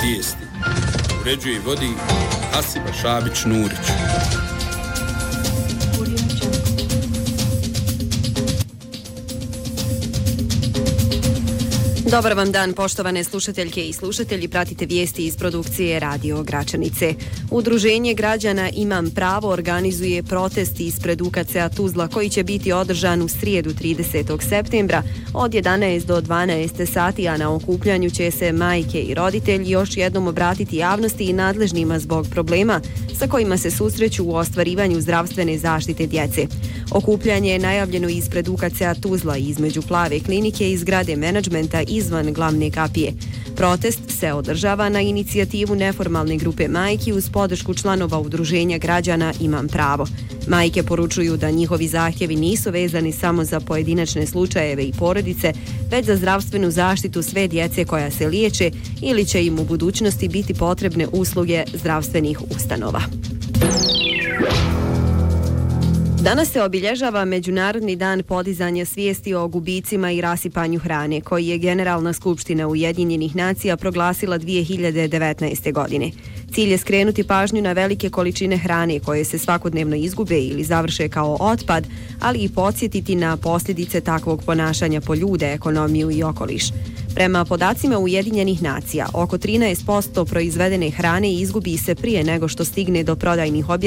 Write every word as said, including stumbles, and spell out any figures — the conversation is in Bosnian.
vijesti. Uređuje i vodi Hasiba Šabić Nurić. Dobar vam dan, poštovane slušateljke i slušatelji, pratite vijesti iz produkcije Radio Gračanice. Udruženje građana Imam pravo organizuje protest ispred U K C-a Tuzla koji će biti održan u srijedu tridesetog septembra od jedanaest do dvanaest sati, a na okupljanju će se majke i roditelji još jednom obratiti javnosti i nadležnima zbog problema sa kojima se susreću u ostvarivanju zdravstvene zaštite djece. Okupljanje je najavljeno ispred U K C-a Tuzla između Plave klinike i zgrade menadžmenta izvan glavne kapije. Protest se održava na inicijativu neformalne grupe majki uz podršku članova udruženja građana Imam pravo. Majke poručuju da njihovi zahtjevi nisu vezani samo za pojedinačne slučajeve i porodice, već za zdravstvenu zaštitu sve djece koja se liječe ili će im u budućnosti biti potrebne usluge zdravstvenih ustanova. Danas se obilježava Međunarodni dan podizanja svijesti o gubicima i rasipanju hrane, koji je Generalna skupština Ujedinjenih nacija proglasila dvije hiljade devetnaeste. godine. Cilj je skrenuti pažnju na velike količine hrane koje se svakodnevno izgube ili završe kao otpad, ali i podsjetiti na posljedice takvog ponašanja po ljude, ekonomiju i okoliš. Prema podacima Ujedinjenih nacija, oko trinaest posto proizvedene hrane izgubi se prije nego što stigne do prodajnih objekata